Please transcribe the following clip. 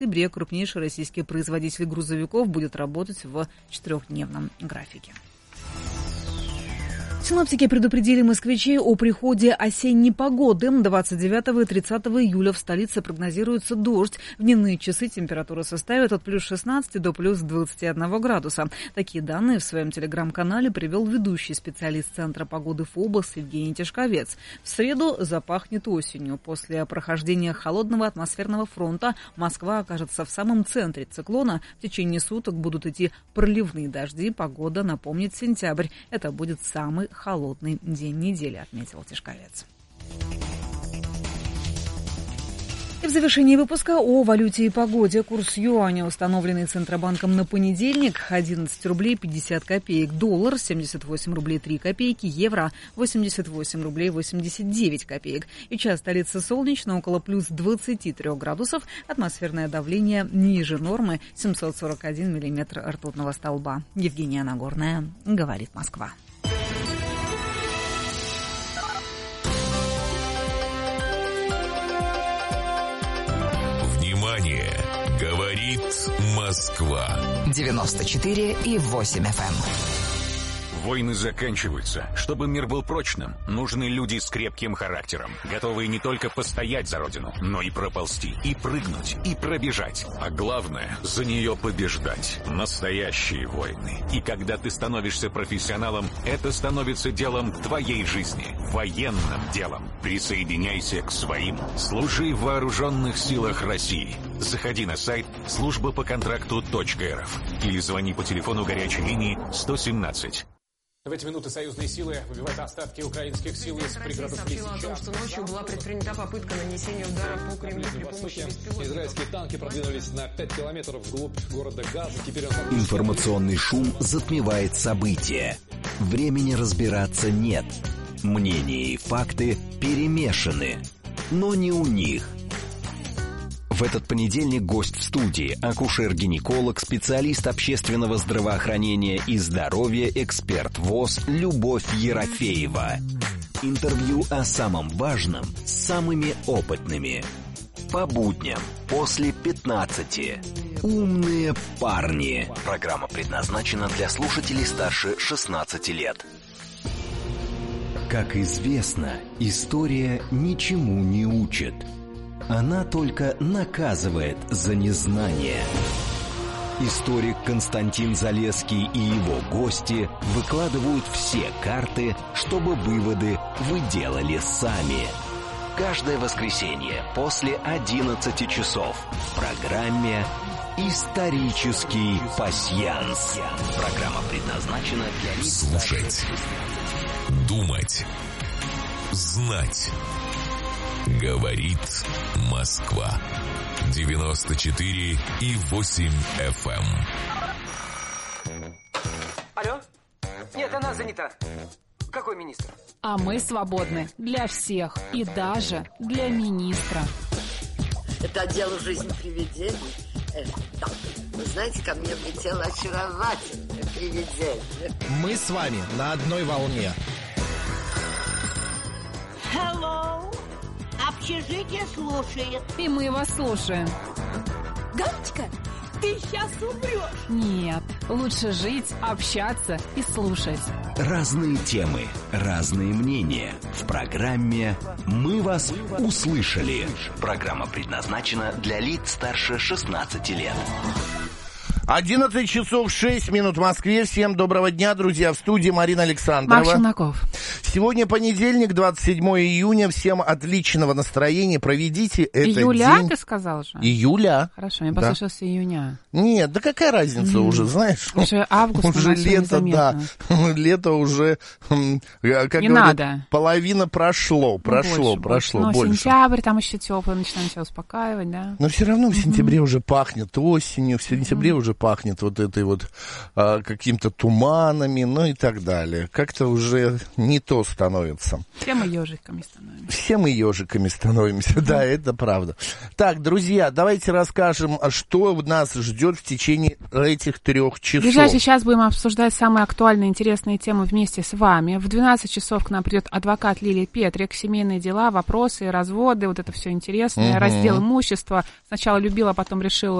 октябре крупнейший российский производитель грузовиков будет работать в 4-дневном графике. Синоптики предупредили москвичей о приходе осенней погоды. 29 и 30 июля в столице прогнозируется дождь. В дневные часы температура составит от плюс 16 до плюс 21 градуса. Такие данные в своем телеграм-канале привел ведущий специалист Центра погоды ФОБОС Евгений Тишковец. В среду запахнет осенью. После прохождения холодного атмосферного фронта Москва окажется в самом центре циклона. В течение суток будут идти проливные дожди. Погода напомнит сентябрь. Это будет самый холодный день недели, отметил Тишковец. И в завершении выпуска о валюте и погоде. Курс юаня, установленный Центробанком на понедельник, 11 рублей 50 копеек. Доллар 78 рублей 3 копейки. Евро 88 рублей 89 копеек. И час столицы солнечно, около плюс 23 градусов. Атмосферное давление ниже нормы 741 миллиметр ртутного столба. Евгения Нагорная, говорит Москва. Говорит Москва. 94,8 FM. Войны заканчиваются. Чтобы мир был прочным, нужны люди с крепким характером, готовые не только постоять за родину, но и проползти, и прыгнуть, и пробежать. А главное, за нее побеждать. Настоящие войны. И когда ты становишься профессионалом, это становится делом твоей жизни. Военным делом. Присоединяйся к своим. Служи в вооруженных силах России. Заходи на сайт службапоконтракту.рф или звони по телефону горячей линии 117. В эти минуты союзные силы выбивают остатки украинских сил из пригородов Лисичанска. Сообщила о том, что ночью была предпринята попытка нанесения удара по Кремлю при помощи беспилотников. Израильские танки продвинулись на 5 километров вглубь города Газа. Теперь Информационный шум затмевает события. Времени разбираться нет. Мнения и факты перемешаны. Но не у них. В этот понедельник гость в студии – акушер-гинеколог, специалист общественного здравоохранения и здоровья, эксперт ВОЗ Любовь Ерофеева. Интервью о самом важном с самыми опытными. По будням после 15. Умные парни. Программа предназначена для слушателей старше 16 лет. Как известно, история ничему не учит. Она только наказывает за незнание. Историк Константин Залесский и его гости выкладывают все карты, чтобы выводы вы делали сами. Каждое воскресенье после 11 часов в программе «Исторический пасьянс». Программа предназначена для лиц. Слушать, думать, знать. Говорит Москва. 94,8 FM. Алло? Нет, она занята. Какой министр? А мы свободны для всех и даже для министра. Это отдел «Жизнь привидений». Да. Вы знаете, ко мне влетело очаровательное привидение. Мы с вами на одной волне. Hello. Общежитие слушает. И мы вас слушаем. Галочка, ты сейчас умрешь. Нет, лучше жить, общаться и слушать. Разные темы, разные мнения. В программе «Мы вас услышали». Программа предназначена для лиц старше 16 лет. 11 часов 6 минут в Москве. Всем доброго дня, друзья. В студии Марина Александрова. Марк Челноков. Сегодня понедельник, 27 июня. Всем отличного настроения. Проведите этот Июля, день. ты сказал же? Июля. Хорошо, мне послышался июня. Нет, да какая разница уже, знаешь? Уже август, уже лето, да. Лето уже, как не говорят, надо. Половина прошло больше. Но сентябрь там еще теплый, начинаем себя успокаивать, да? Но все равно в сентябре уже пахнет осенью, в сентябре уже пахнет вот этой вот какими-то туманами, ну и так далее. Как-то уже не то кто становится? Все мы ежиками становимся. Все мы ежиками становимся, да, это правда. Так, друзья, давайте расскажем, что нас ждет в течение этих 3 часов. В ближайший час будем обсуждать самые актуальные, интересные темы вместе с вами. В 12 часов к нам придет адвокат Лилия Петрик. Семейные дела, вопросы, разводы, вот это все интересное. Раздел имущества. Сначала любила, потом решила